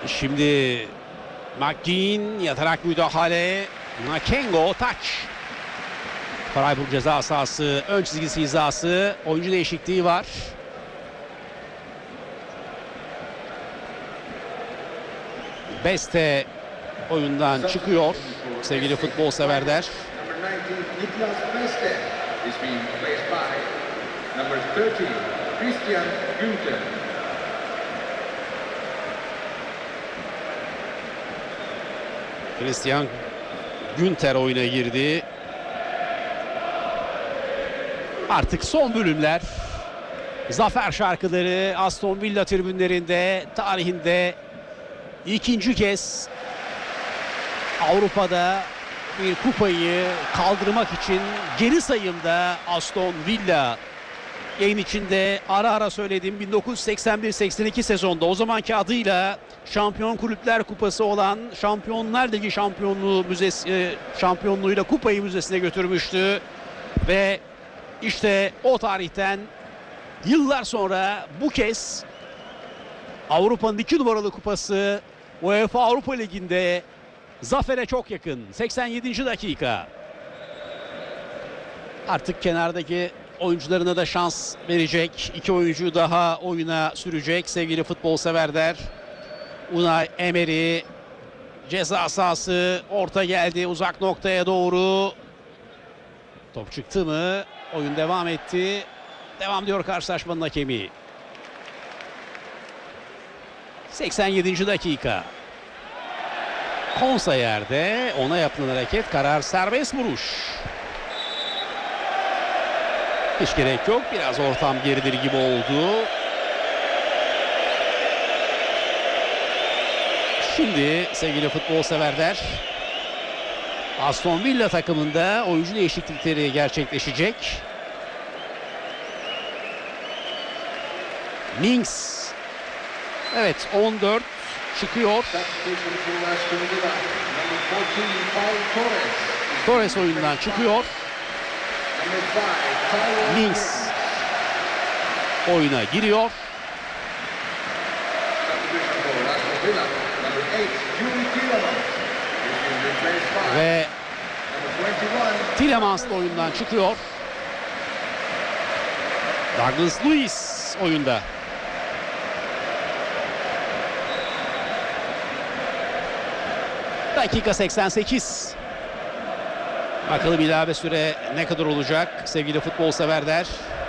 Şimdi McGinn yatarak müdahale. Makengo taç. Freiburg ceza sahası ön çizgisi hizası. Oyuncu değişikliği var. Beste oyundan çıkıyor sevgili futbol severler. Christian Günther oyuna girdi. Artık son bölümler. Zafer şarkıları Aston Villa tribünlerinde tarihinde ikinci kez Avrupa'da bir kupayı kaldırmak için geri sayımda Aston Villa. Yayın içinde ara ara söylediğim 1981-82 sezonda o zamanki adıyla Şampiyon Kulüpler Kupası olan Şampiyonlar Ligi şampiyonluğuyla kupayı müzesine götürmüştü. Ve işte o tarihten yıllar sonra bu kez Avrupa'nın 2 numaralı kupası UEFA Avrupa Ligi'nde zafere çok yakın. 87. dakika. Artık kenardaki oyuncularına da şans verecek. 2 oyuncu daha oyuna sürecek sevgili futbol severler. Unai Emery ceza sahası, orta geldi uzak noktaya doğru. Top çıktı mı? Oyun devam etti. Devam diyor karşılaşmanın hakemi. 87. dakika. Konsa yerde, ona yapılan hareket, karar serbest vuruş. Hiç gerek yok. Biraz ortam gerilir gibi oldu. Şimdi sevgili futbol severler, Aston Villa takımında oyuncu değişiklikleri gerçekleşecek. Mings. Evet, 14 çıkıyor. Torres oyundan çıkıyor. Mings oyuna giriyor. Ve Tielemans da oyundan çıkıyor. Douglas Luiz oyunda. Dakika 88. Bakalım ilave süre ne kadar olacak sevgili futbol severler.